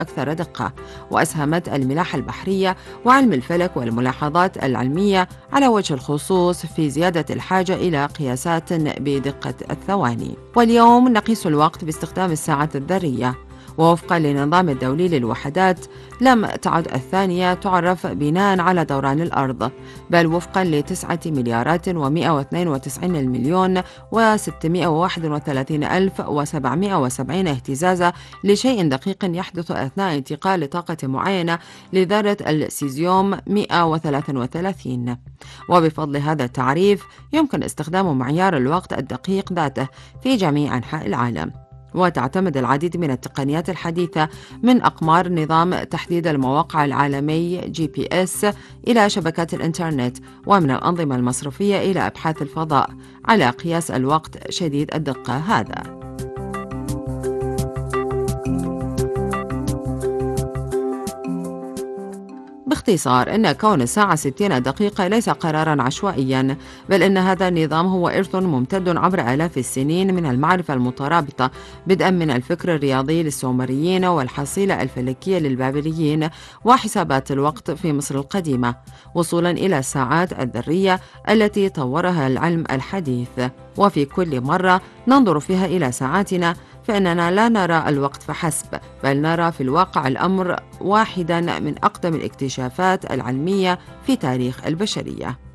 أكثر دقة. وأسهمت الملاحة البحرية وعلم الفلك والملاحظات العلمية على وجه الخصوص في زيادة الحاجة إلى قياسات بدقة الثواني. واليوم نقيس الوقت باستخدام الساعات الذرية، ووفقا للنظام الدولي للوحدات لم تعد الثانية تعرف بناء على دوران الأرض، بل وفقا ل9 مليارات و192 المليون و631,770 اهتزازا لشيء دقيق يحدث أثناء انتقال طاقة معينة لذرة السيزيوم 133. وبفضل هذا التعريف يمكن استخدام معيار الوقت الدقيق ذاته في جميع أنحاء العالم. وتعتمد العديد من التقنيات الحديثة من أقمار نظام تحديد المواقع العالمي GPS إلى شبكات الإنترنت، ومن الأنظمة المصرفية إلى أبحاث الفضاء، على قياس الوقت شديد الدقة هذا. باختصار، إن كون الساعة 60 دقيقة ليس قراراً عشوائياً، بل إن هذا النظام هو إرث ممتد عبر آلاف السنين من المعرفة المترابطة، بدءاً من الفكر الرياضي للسومريين والحصيلة الفلكية للبابليين وحسابات الوقت في مصر القديمة، وصولاً إلى الساعات الذرية التي طورها العلم الحديث. وفي كل مرة ننظر فيها إلى ساعاتنا فإننا لا نرى الوقت فحسب، بل نرى في الواقع الأمر واحداً من أقدم الاكتشافات العلمية في تاريخ البشرية.